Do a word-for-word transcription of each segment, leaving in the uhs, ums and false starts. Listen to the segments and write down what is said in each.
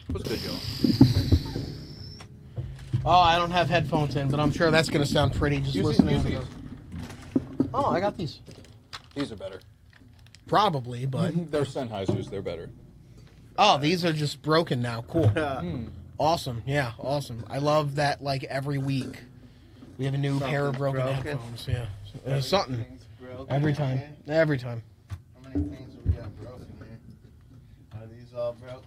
What's good, y'all? Oh, I don't have headphones in, but I'm sure that's going to sound pretty just Use listening it, to use those. Oh, I got these. These are better. Probably, but... They're Sennheisers. They're better. Oh, these are just broken now. Cool. Mm. Awesome. Yeah, awesome. I love that, like, every week we have a new pair of broken, broken. headphones. Yeah. Uh, something. Everything's broken, Every time. man. Every time. How many things have we got broken, man? Are these all broke?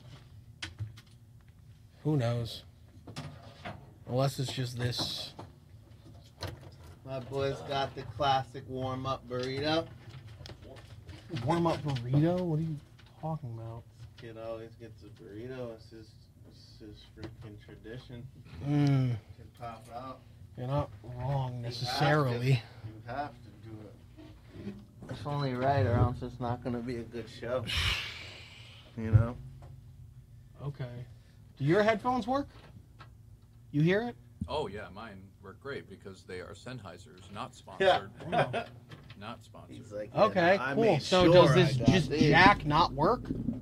Who knows? Unless it's just this. My boys got the classic warm-up burrito. Warm-up burrito? What are you talking about? Kid always gets a burrito. It's his, it's his freaking tradition. Mmm. Can pop out. You're not wrong You have to. necessarily. You have to do it. It's only right, or else it's not going to be a good show. You know? Okay. Do your headphones work? You hear it? Oh yeah, mine work great because they are Sennheisers, not Yeah. sponsored. Not sponsored. He's like, yeah, Okay, I cool. made So sure does this I got just these. jack not work?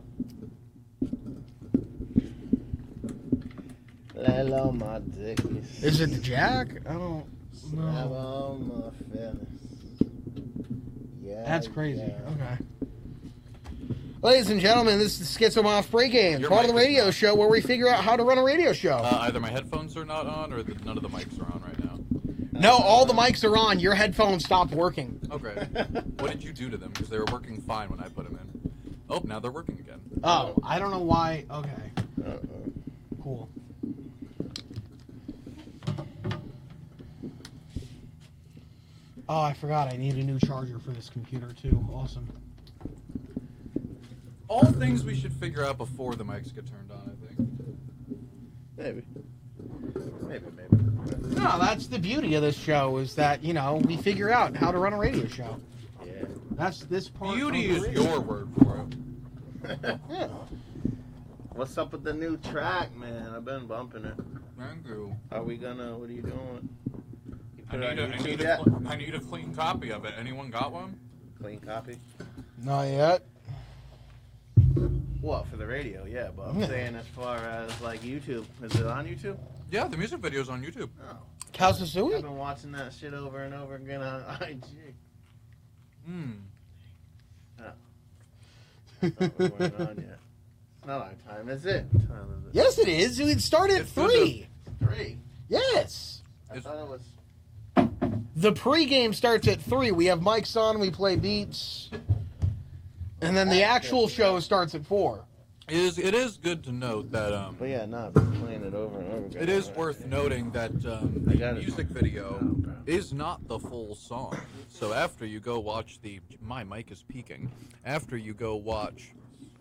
Hello, my dickies. Is it the jack? I don't Slap know. on my feathers. Yeah, That's crazy. yeah. Okay. Ladies and gentlemen, this is the Schizomoff pregame, Your part of the mic is radio not- show where we figure out how to run a radio show. Uh, either my headphones are not on, or the, none of the mics are on right now. no, all the mics are on. Your headphones stopped working. Okay. What did you do to them? Because they were working fine when I put them in. Oh, now they're working again. Oh, I don't know why. Okay, Uh-uh. cool. Oh, I forgot. I need a new charger for this computer too. Awesome. All things we should figure out before the mics get turned on, I think. Maybe. Maybe, maybe. No, that's the beauty of this show is that, you know, we figure out how to run a radio show. Yeah. That's this part. Beauty of is the radio. your word for it. Yeah. What's up with the new track, man? I've been bumping it. Thank you. Are we gonna, what are you doing? You I put need, it a, on I, YouTube need yet? a, cl- I need a clean copy of it. Anyone got one? Clean copy? Not yet. What, for the radio? Yeah, but I'm Yeah. saying as far as, like, YouTube. Is it on YouTube? Yeah, the music video's on YouTube. Oh. Kyle I've Sasui? been watching that shit over and over again on I G. Hmm. It's not going on yet. It's not our time, is it? What time is it? Yes, it is. It started at It's good three. Three. Yes. I It's- thought it was. The pregame starts at three. We have mics on. We play beats. And then the actual show starts at four. It is, it is good to note that um, But yeah, not playing it over and over again. it is worth noting that um, I the got it. music video is not the full song. So after you go watch the... My mic is peaking. After you go watch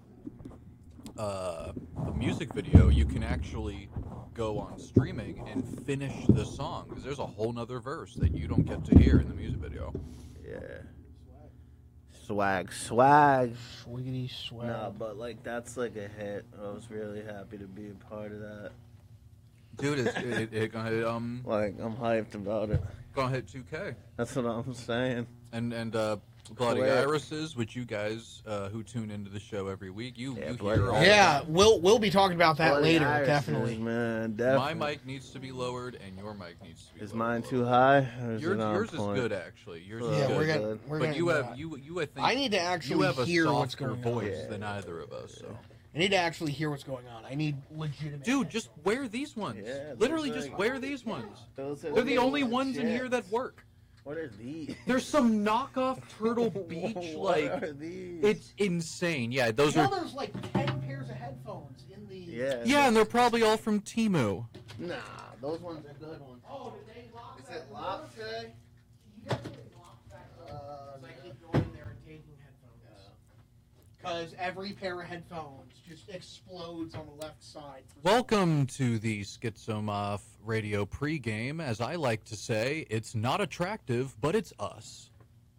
uh, the music video, you can actually go on streaming and finish the song. Because there's a whole nother verse that you don't get to hear in the music video. Yeah. Swag, swag. Swiggity swag. Nah, but like that's like a hit. I was really happy to be a part of that. Dude, it's, it, it, it gonna hit, um, Like I'm hyped about it. gonna hit two K. That's what I'm saying. And and uh, Bloody Quick. Irises, which you guys uh, who tune into the show every week, you, Yeah, you Bloody hear all Yeah, we'll we'll be talking about that Bloody later, Irises, definitely. Man, My definitely. mic needs to be lowered, and your mic needs to be Is lowered. mine too high? Or is Yours, it on yours is point? good, actually. Yours Yeah, is Yeah, good. we're gonna good. we're but gonna you do have that. you you I think I need to you actually have a hear what's softer going on. voice Yeah. than either of us. So. I need to actually hear what's going on. I need legitimate. Dude, just wear these ones. Yeah, those Literally, are just like- wear these ones. Those are They're the good only ones in shit. here that work. What are these? There's some knockoff Turtle Beach, What like are these? it's insane. Yeah, those You are. know there's like ten pairs of headphones in the. Yeah. Yeah, and they're probably all from Temu. Nah, those ones are good ones. Oh, did they lock Is that it locked door? today? You definitely locked that door. Uh, 'Cause I keep going in there and taking headphones. Because every pair of headphones just explodes on the left side. Welcome to the Schizomoff Radio pregame. As I like to say, it's not attractive, but it's us.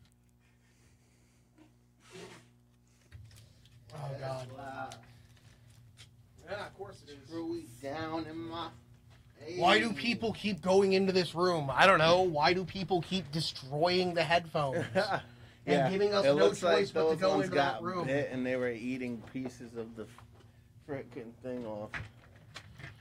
Oh God. Wow. Yeah, of course it is. Screwy down in my. Why do people keep going into this room? I don't know. Why do people keep destroying the headphones? And giving us it no looks choice like but to those go ones into got that room. bit and they were eating pieces of the frickin' thing off.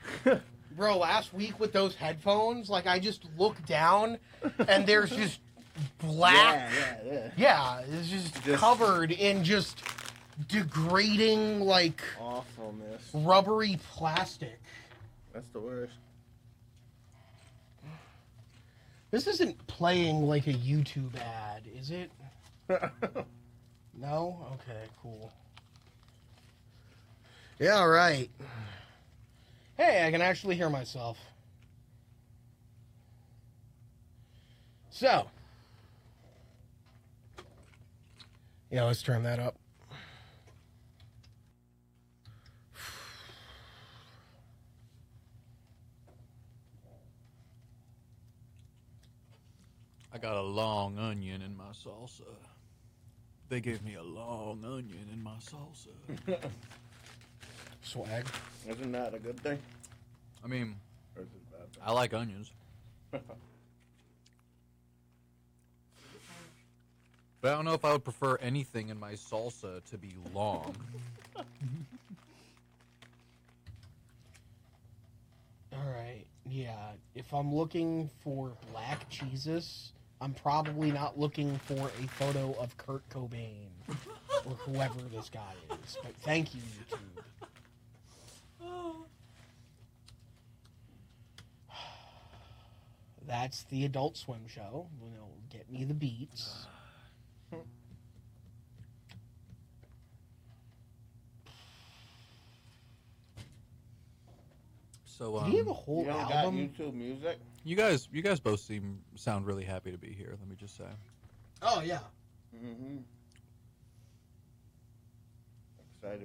Bro, last week with those headphones, like I just look down and there's just black. Yeah, yeah, yeah. Yeah, it's just, Just- covered in just degrading, like Awfulness. rubbery plastic. That's the worst. This isn't playing like a YouTube ad, is it? No? Okay, cool. Yeah, all right. Hey, I can actually hear myself. So. Yeah, let's turn that up. I got a long onion in my salsa. They gave me a long onion in my salsa. Swag. Isn't that a good thing? I mean, Or is it a bad thing? I like onions. But I don't know if I would prefer anything in my salsa to be long. Alright, yeah. If I'm looking for black cheeses, I'm probably not looking for a photo of Kurt Cobain or whoever this guy is. But thank you, YouTube. That's the Adult Swim show. You know, get me the beats. So Did um, he have a whole You don't album? got YouTube music? you guys, you guys both seem sound really happy to be here. Let me just say. Oh yeah. Mm-hmm. Excited.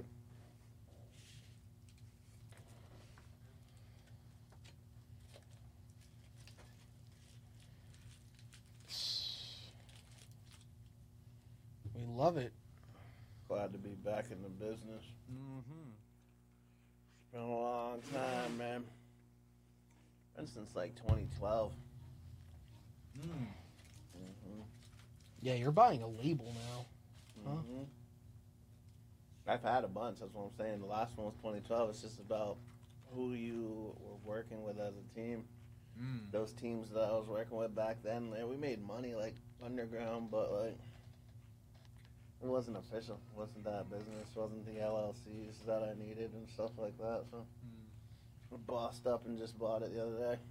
We love it. Glad to be back in the business. Mm-hmm. It's been a long time, man. Been since like twenty twelve. Mm. Mm-hmm. Yeah, you're buying a label now. Huh? Mm-hmm. I've had a bunch. That's what I'm saying. The last one was twenty twelve. It's just about who you were working with as a team. Mm. Those teams that I was working with back then, like, we made money like underground, but like it wasn't official. It wasn't that business. It wasn't the L L Cs that I needed and stuff like that. So Mm. I bossed up and just bought it the other day.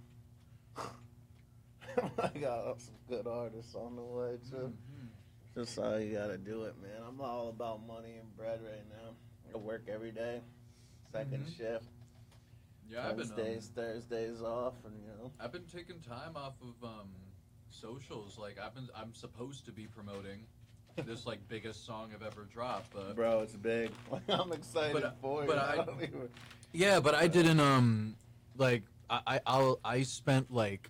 I got some good artists on the way too. Mhm. Just how you gotta do it, man. I'm all about money and bread right now. I work every day, second Mhm. shift. Yeah, I've been um, Wednesdays, Thursdays off, and you know. I've been taking time off of um, socials. Like I've been, I'm supposed to be promoting this like biggest song I've ever dropped, but Bro, it's big. I'm excited But, for you. but I- don't even- yeah, but I didn't um like I I I'll, I spent like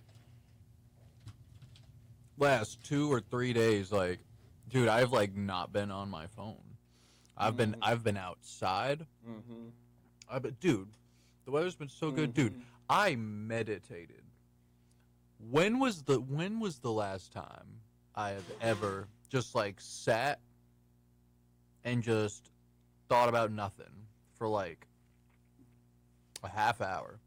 last two or three days like, dude, I've like not been on my phone. I've been Mhm. I've been outside. Mhm. I but dude, the weather's been so good, dude. Mhm. I meditated. When was the when was the last time I have ever just like sat and just thought about nothing for like a half hour?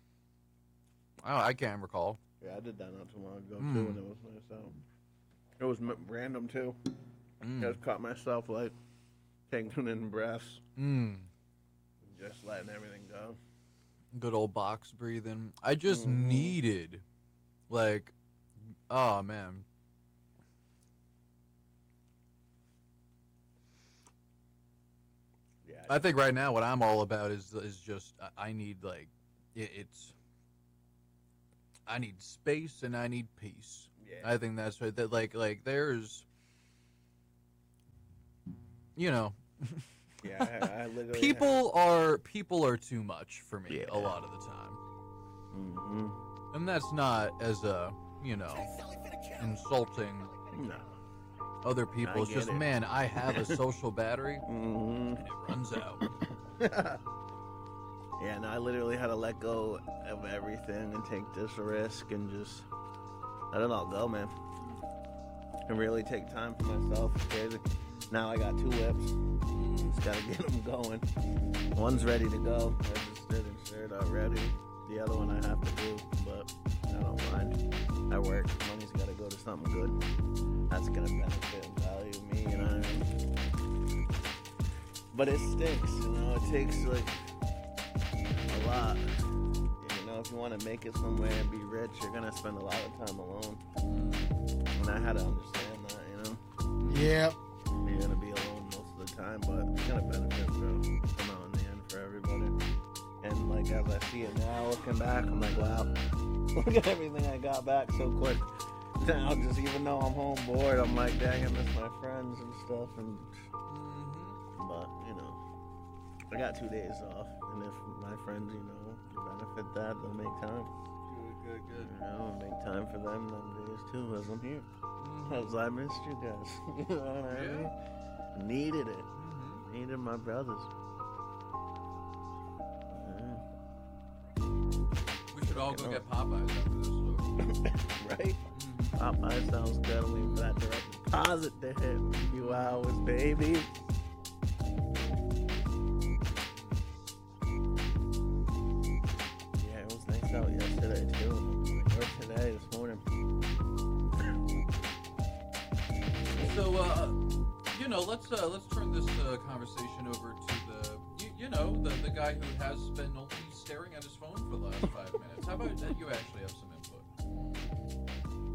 I I can't recall. Yeah, I did that not too long ago Mm. too, and it was nice out. It was m- random too. Mm. I just caught myself like taking in breaths, Mm. just letting everything go. Good old box breathing. I just Mhm. needed, like, oh man. Yeah. I think right now what I'm all about is is just I- I need like it, it's I need space and I need peace. yeah. I think that's right. That like like there's you know yeah. I, I literally. people are people are too much for me Yeah. a lot of the time. Mm-hmm. And that's not as a, you know, insulting No. other people. I It's get just, it. man, I have a social battery Mm-hmm. and it runs out. Yeah, and I literally had to let go of everything and take this risk and just let it all go, man. And really take time for myself. It's crazy. Now I got two whips. Just gotta get them going. One's ready to go, registered and shared already. The other one I have to do, but I don't mind. I work. Money's gotta go to something good. That's gonna benefit and value me, you know what I mean? But it stinks, you know. It takes like a lot. You know, if you want to make it somewhere and be rich, you're gonna spend a lot of time alone. And I had to understand that, you know. Yep. You're gonna be alone most of the time, but it's gonna benefit for come out in the end for everybody. And like as I see it now, looking back, I'm like, wow, look at everything I got back so quick. Now, just even though I'm home bored, I'm like, dang, I miss my friends and stuff. And but you know, I got two days off, and if my friends, you know, benefit that, they'll make time. Good, good, good. You know, make time for them them days too, as I'm here. Cause I missed you guys. You know what I mean? Yeah. Needed it. Mm-hmm. Needed my brothers. We should all go know. get Popeyes after this, though. Right? Popeye sounds good. I'm waiting for that direct deposit to hit in a few hours, baby. Yeah, it was nice out yesterday too. Or today, this morning. So, uh, you know, let's uh, let's turn this uh, conversation over to the, you, you know, the the guy who has been only staring at his phone for the last five minutes. How about that? You actually have some input.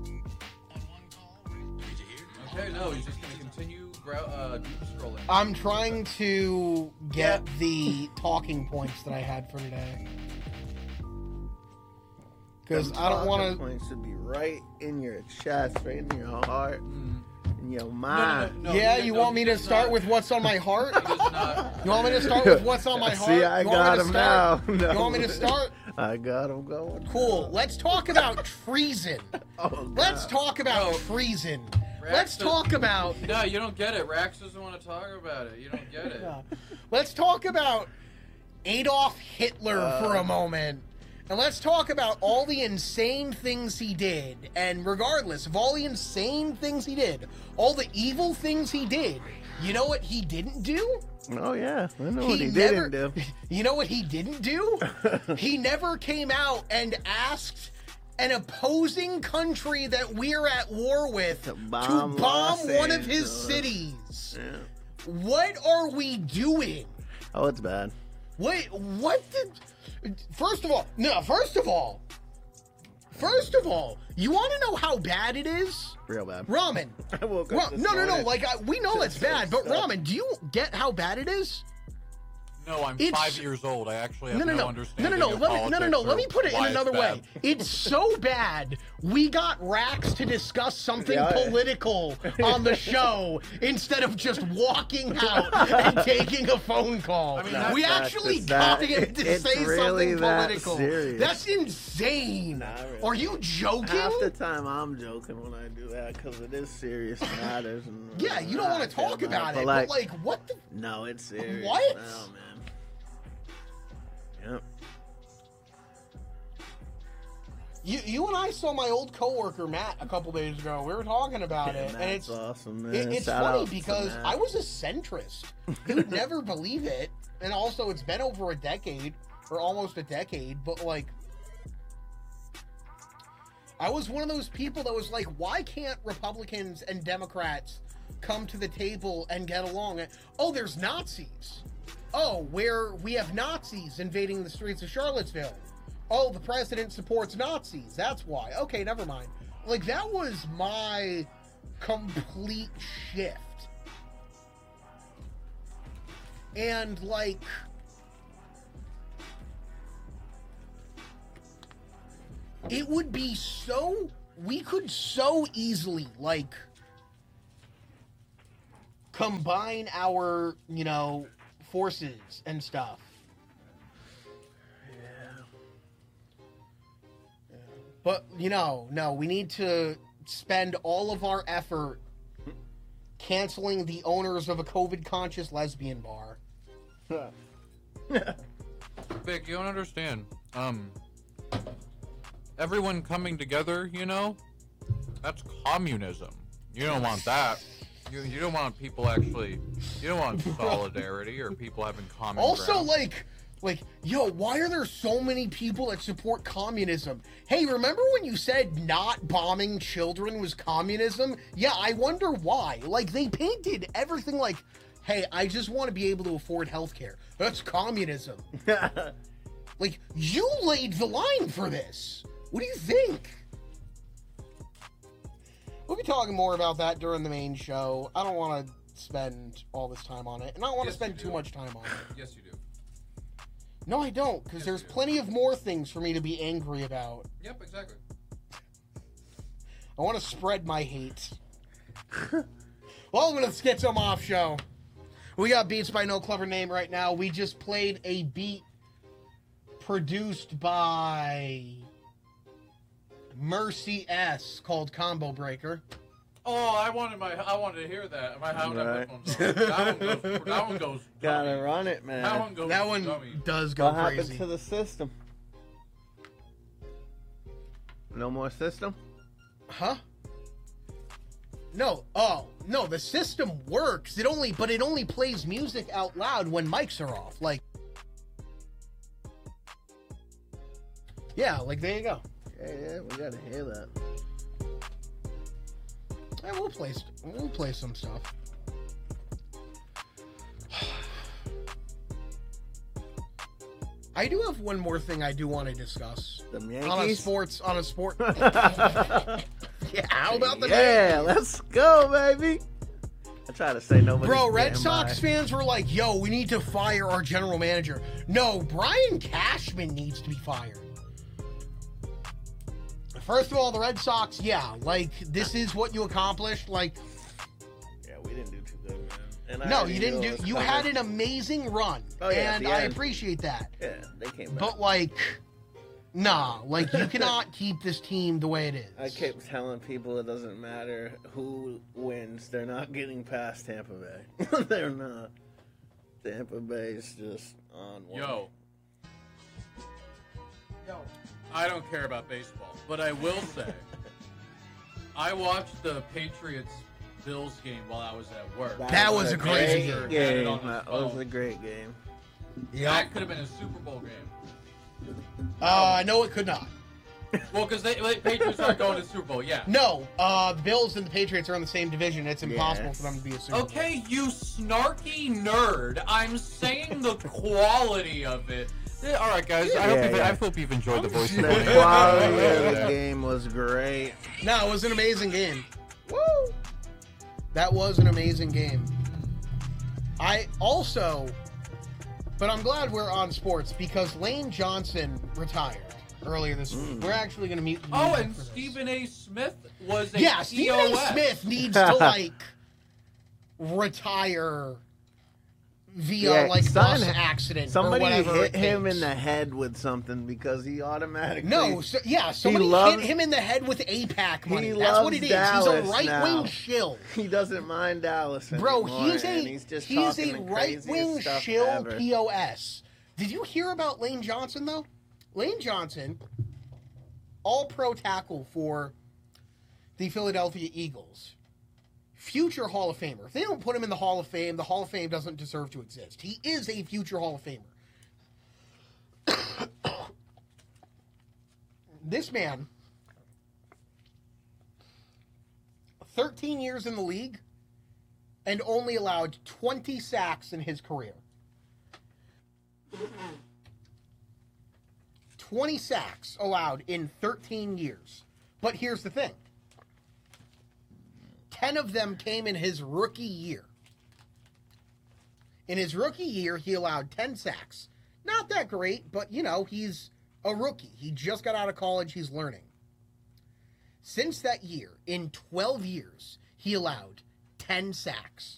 Okay, no, he's just gonna continue grou- uh, doom scrolling. I'm trying to get the talking points that I had for today. Because Them I don't want talking to. points should be right in your chest, right in your heart, Mm. in your No, no, mind. no, no, Yeah, he- you no, want he me to does start not. with what's on my heart? He does not. You want me to start with what's on my heart? See, I you want got me to him start? now. No. You want me to start? I got him going. Cool. Let's talk about treason. Oh, God. Let's talk about No. treason. Rax Let's does- talk about. No, you don't get it. Rax doesn't want to talk about it. You don't get it. Let's talk about Adolf Hitler Uh. for a moment. And let's talk about all the insane things he did. And regardless of all the insane things he did, all the evil things he did, you know what he didn't do? Oh, yeah. I know what he never, didn't do. You know what he didn't do? He never came out and asked an opposing country that we're at war with To to bomb bomb, Los one of his Angeles. cities. Yeah. What are we doing? Oh, it's bad. Wait, what did... First of all, no, first of all, first of all, you want to know how bad it is? Real bad. Ramen. I woke up Ra- this no, no, no, morning. like, I, we know it's Just bad, but stuff. ramen, do you get how bad it is? No, I'm It's- five years old. I actually have No, no, no, no, no, understanding no, no. of Let me, no, no, no. politics Let or me put it in why it's another way. bad. It's so bad. We got Rax to discuss something Yeah. political on the show instead of just walking out and taking a phone call. I mean, that- we that's- actually it's got that- him to it's say really something that political. serious. That's insane. Not really. Are you joking? Half the time I'm joking when I do that because it is serious matters. And, Yeah, you don't I want to care talk about but it, Like, but like, what the? no, it's serious. What? Oh, man. Yep. You, you and I saw my old coworker Matt a couple days ago. We were talking about Yeah, it, and Matt's it's awesome, man. It, it's Shout funny out to because Matt. I was a centrist. You'd never believe it. And also, it's been over a decade, or almost a decade, but like, I was one of those people that was like, why can't Republicans and Democrats come to the table and get along? Oh, there's Nazis. Oh, where we have Nazis invading the streets of Charlottesville. Oh, the president supports Nazis. That's why. Okay, never mind. Like, that was my complete shift. And, like, it would be so, we could so easily, like, combine our, you know, forces and stuff. But, you know, no, we need to spend all of our effort canceling the owners of a COVID-conscious lesbian bar. Vic, you don't understand. Um, everyone coming together, you know, that's communism. You don't want that. You, you don't want people actually. You don't want solidarity or people having common Also, ground. like, like, yo, why are there so many people that support communism? Hey, remember when you said not bombing children was communism? Yeah, I wonder why. Like, they painted everything like, hey, I just want to be able to afford healthcare. That's communism. Like, you laid the line for this. What do you think? We'll be talking more about that during the main show. I don't want to spend all this time on it, and I don't want Yes, to spend you too do. much time on it. Yes, you do. No, I don't, because Yes, there's you do. plenty of more things for me to be angry about. Yep, exactly. I want to spread my hate. Welcome to the Schizo Moff Show. We got beats by no clever name right now. We just played a beat produced by Mercy S called Combo Breaker. Oh, I wanted my. I wanted to hear that. My how Right. that one goes. That one goes. That one goes. Gotta dummy. run it, man. That one goes. That one dummy. does go What happened crazy. to the system? No more system? Huh? No. Oh, no, the system works. It only but it only plays music out loud when mics are off. Like Yeah, like there you go. Yeah, yeah, we gotta hear that. Yeah, we'll play st- we'll play some stuff. I do have one more thing I do want to discuss. The On a Yankees? sports on a sport Yeah, how about the Yeah, Yankees? let's go, baby. I try to say nobody. Bro, Red Sox fans were like, yo, we need to fire our general manager. No, Brian Cashman needs to be fired. First of all, the Red Sox, yeah, like, this is what you accomplished. Like, Yeah, we didn't do too good, man. And I no, already you didn't knew it do, was you coming. had an amazing run. Oh, yeah, at and the I end. appreciate that. Yeah, they came back. But, like, nah, like, you cannot keep this team the way it is. I kept telling people it doesn't matter who wins. They're not getting past Tampa Bay. They're not. Tampa Bay's just on one. Yo, Yo. I don't care about baseball, but I will say, I watched the Patriots Bills game while I was at work. That was a crazy great game. Had it game. on his That was phone. a great game. That could have been a Super Bowl game. Uh, no, it could not. Well, because they, the Patriots aren't going to the Super Bowl, yeah. No, uh, the Bills and the Patriots are in the same division. It's impossible Yes. for them to be a Super Bowl. Okay, you snarky nerd. I'm saying the quality of it. Yeah, all right, guys. I, hope Yeah, you've, yeah. I hope you've enjoyed the voice. The of quality of the game was great. No, it was an amazing game. Woo! That was an amazing game. I also, but I'm glad we're on sports because Lane Johnson retired earlier this week. Mm. We're actually going to meet. Oh, music and for this. Stephen A. Smith was a Yeah, Stephen A. P O S. Smith needs to like retire via Yeah, like sign bus him. accident Somebody or whatever hit it him takes. in the head with something because he automatically. No, so, yeah, somebody loves- hit him in the head with A PAC money. He That's what loves it is. Dallas He's a right now. wing shill. He doesn't mind Dallas Bro, anymore, he's a and he's just he's talking a the right wing craziest stuff shill ever. P O S. Did you hear about Lane Johnson though? Lane Johnson, all pro tackle for the Philadelphia Eagles. Future Hall of Famer. If they don't put him in the Hall of Fame, the Hall of Fame doesn't deserve to exist. He is a future Hall of Famer. This man, thirteen years in the league, and only allowed twenty sacks in his career. twenty sacks allowed in thirteen years. But here's the thing. ten of them came in his rookie year. In his rookie year, he allowed ten sacks. Not that great, but, you know, he's a rookie. He just got out of college. He's learning. Since that year, in twelve years, he allowed ten sacks.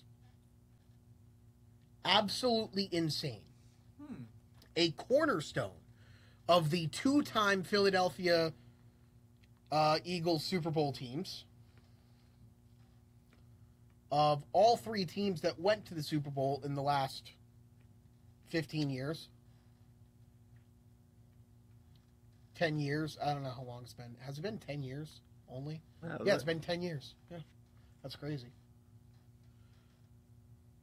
Absolutely insane. Hmm. A cornerstone of the two-time Philadelphia uh, Eagles Super Bowl teams. Of all three teams that went to the Super Bowl in the last fifteen years. ten years. I don't know how long it's been. Has it been ten years only? That was Yeah, it. it's been ten years. Yeah. That's crazy.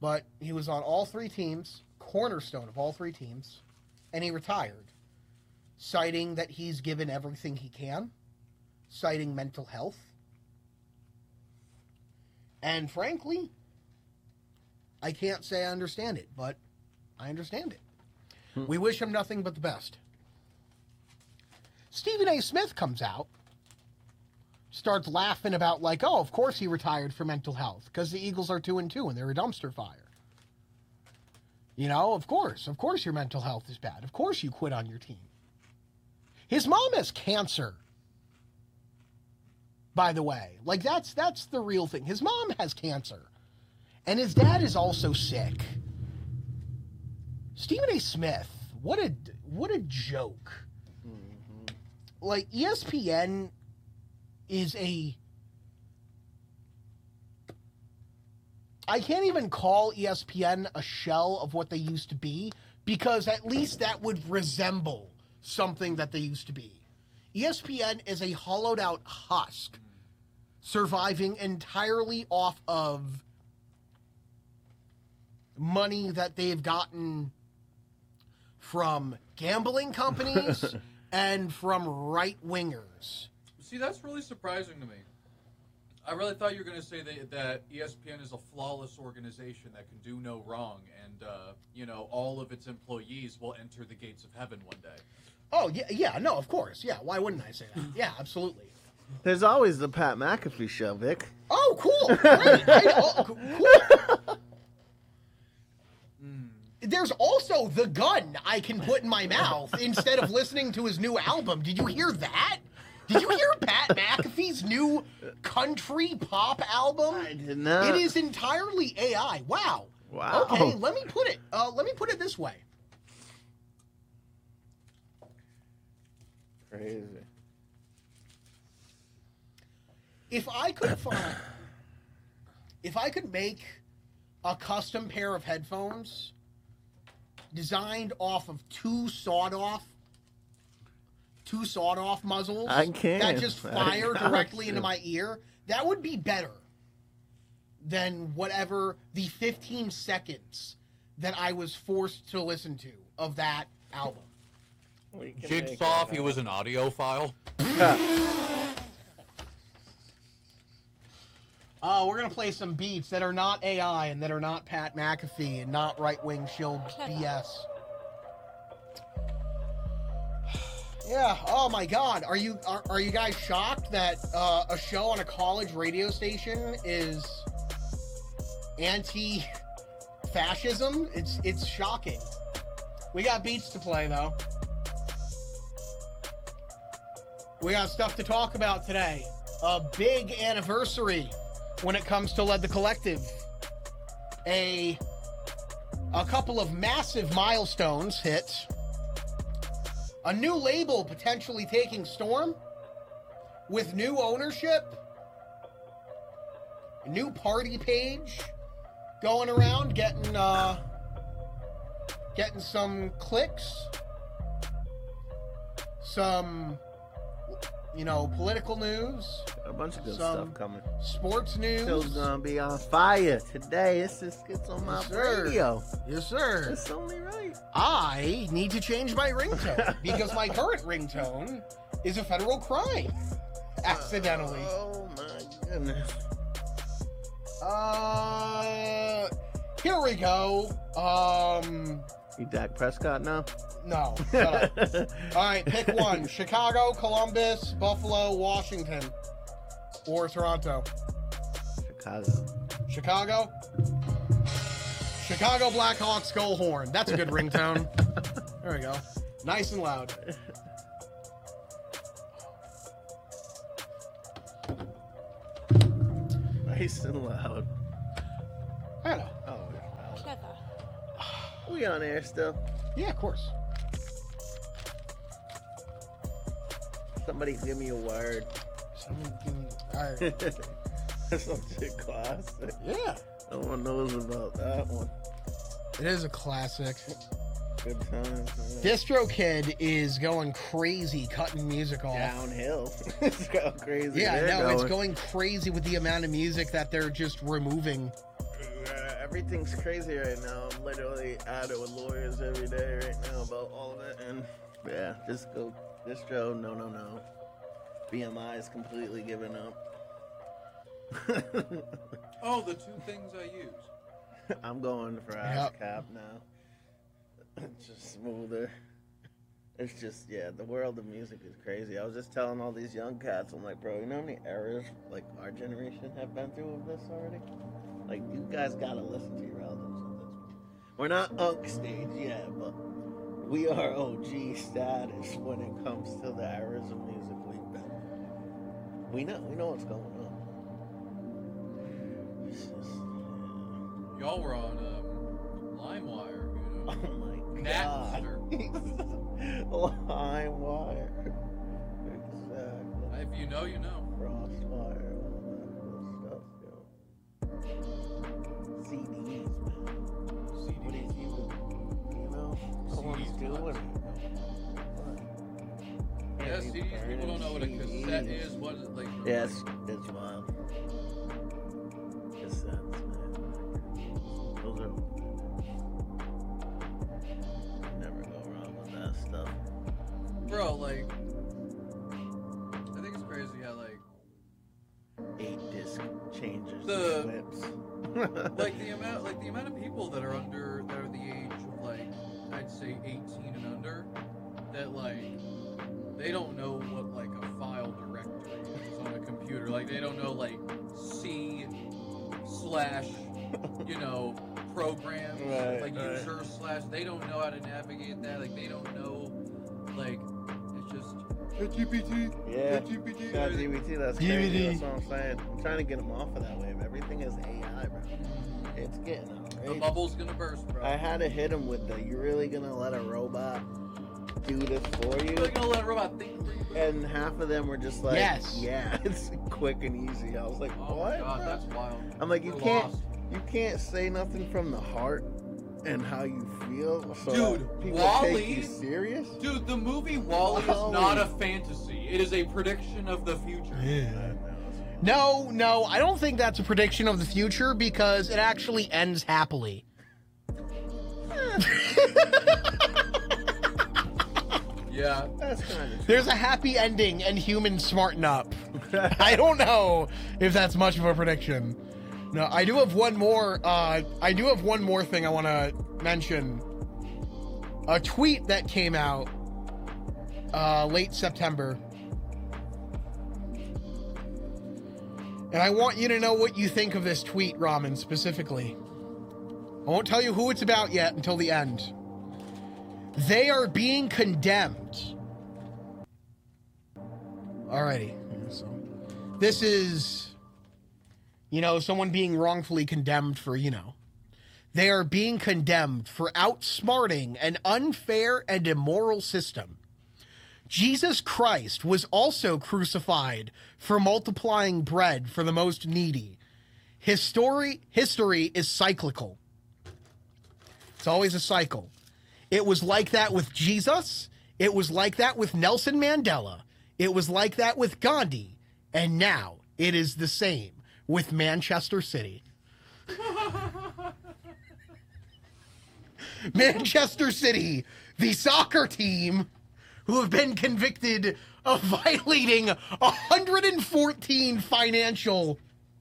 But he was on all three teams, cornerstone of all three teams, and he retired, citing that he's given everything he can, citing mental health. And frankly, I can't say I understand it, but I understand it. Hmm. We wish him nothing but the best. Stephen A. Smith comes out, starts laughing about like, oh, of course he retired for mental health because the Eagles are two and two and they're a dumpster fire. You know, of course, of course your mental health is bad. Of course you quit on your team. His mom has cancer. By the way, like that's that's the real thing. His mom has cancer, and his dad is also sick. Stephen A. Smith, what a what a joke. Mm-hmm. Like E S P N is a. I can't even call E S P N a shell of what they used to be, because at least that would resemble something that they used to be. E S P N is a hollowed out husk, surviving entirely off of money that they've gotten from gambling companies and from right-wingers. See, that's really surprising to me. I really thought you were going to say that, that E S P N is a flawless organization that can do no wrong, and, uh, you know, all of its employees will enter the gates of heaven one day. Oh, yeah, yeah, no, of course. Yeah, why wouldn't I say that? Yeah, absolutely. There's always the Pat McAfee show, Vic. Oh, cool. Great. I, oh, cool. Mm. There's also the gun I can put in my mouth instead of listening to his new album. Did you hear that? Did you hear Pat McAfee's new country pop album? I did not. It is entirely A I. Wow. Wow. Okay, let me put it. Uh, let me put it this way. Crazy. If I could find, if I could make a custom pair of headphones designed off of two sawed-off, two sawed-off muzzles I can. that just fire directly into my ear, that would be better than whatever the fifteen seconds that I was forced to listen to of that album. Jigsaw, if he was an audiophile. Oh, we're going to play some beats that are not A I and that are not Pat McAfee and not right-wing shield B S. Yeah, oh my god. Are you are, are you guys shocked that uh, a show on a college radio station is anti-fascism? It's, it's shocking. We got beats to play, though. We got stuff to talk about today. A big anniversary when it comes to Led the Collective. A, a couple of massive milestones hit. A new label potentially taking storm with new ownership. A new party page going around getting uh, getting some clicks. Some, you know, political news. A bunch of good Some stuff coming. Sports news. Show's gonna be on fire today. It's just gets on my Yes, sir. radio. Yes, sir. It's only right. I need to change my ringtone because my current ringtone is a federal crime. Accidentally. Oh my goodness. Uh, here we go. Um, You Dak Prescott now? no. Shut up. All right, pick one: Chicago, Columbus, Buffalo, Washington, or Toronto. Chicago. Chicago. Chicago Blackhawks goal horn. That's a good ringtone. There we go. Nice and loud. Nice and loud. I don't know. Oh, wow. Clever. We on air still? Yeah, of course. Somebody give me a word. Someone give me. All right. That's such a classic. Yeah. No one knows about that one. It is a classic. Good times. DistroKid is going crazy cutting music off. Downhill. It's going crazy. Yeah, They're no, it's going. going crazy with the amount of music that they're just removing. Uh, everything's crazy right now. I'm literally at it with lawyers every day right now about all of it. And yeah, just go, distro, no, no, no. B M I is completely given up. Oh, the two things I use. I'm going for Yep. ASCAP now. It's just smoother. It's just, yeah, the world of music is crazy. I was just telling all these young cats, I'm like, bro, you know how many errors, like, our generation have been through with this already? Like, you guys gotta listen to your albums with this. We're not Unk stage yet, but we are O G status when it comes to the errors of music we've been. We know, we know what's going on. It's just, Y'all were on um, LimeWire, you know. oh my Napster. god. LimeWire. Exactly. If you know, you know. Crossfire, all that good stuff, yo. C Ds, man. What is you, you know? No one's doing it. Yeah, C Ds, people don't know what a cassette is. What is it like? Yes, it's wild. Cassettes, man. Those are. Never go wrong with that stuff. Bro, like, I think it's crazy how, like, Eight disc changes. The- Whips. like the amount, like the amount of people that are under, that are the age of, like, I'd say eighteen and under, that, like, they don't know what, like, a file directory is on a computer. Like, they don't know, like, C slash, you know, programs, Right, like, right. user slash, they don't know how to navigate that. Like, they don't know, like, it's just, G P T, Yeah. G P T, Got D V T, that's D V D. crazy. That's what I'm saying. I'm trying to get them off of that wave. Everything is A I, bro. It's getting the outrageous. bubble's gonna burst, bro. I had to hit him with the, you really gonna let a robot do this for you? You're gonna let a robot think for you? And half of them were just like, Yes. yeah, it's quick and easy. I was like, Oh what? my god, bro? that's wild. I'm like, you We're can't, lost. you can't say nothing from the heart and how you feel. So Dude, that people Wall-E- take you serious. Dude, the movie Wall-E is Wall-E. not a fantasy. It is a prediction of the future. No, no, I don't think that's a prediction of the future because it actually ends happily. Yeah. That's kind of There's a happy ending and humans smarten up. I don't know if that's much of a prediction. No, I do have one more. Uh, I do have one more thing I want to mention. A tweet that came out uh, late September, and I want you to know what you think of this tweet, Ramen, specifically. I won't tell you who it's about yet until the end. They are being condemned. Alrighty. So, this is, you know, someone being wrongfully condemned for, you know. They are being condemned for outsmarting an unfair and immoral system. Jesus Christ was also crucified for multiplying bread for the most needy. History, history is cyclical. It's always a cycle. It was like that with Jesus. It was like that with Nelson Mandela. It was like that with Gandhi. And now it is the same with Manchester City. Manchester City, the soccer team who have been convicted of violating one hundred fourteen financial.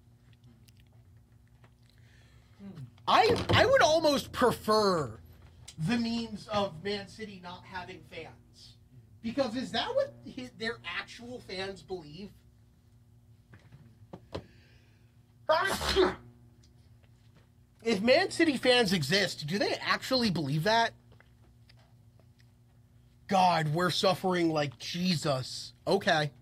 I I would almost prefer the memes of Man City not having fans. Because is that what his, their actual fans believe? If Man City fans exist, do they actually believe that? God, we're suffering like Jesus. Okay.